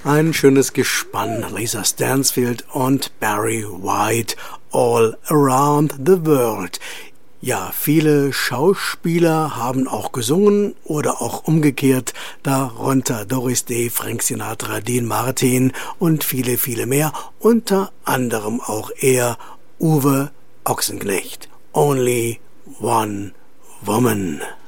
Ein schönes Gespann, Lisa Stansfield und Barry White, All Around the World. Ja, viele Schauspieler haben auch gesungen oder auch umgekehrt, darunter Doris Day, Frank Sinatra, Dean Martin und viele, viele mehr, unter anderem auch er, Uwe Ochsenknecht. Only One Woman.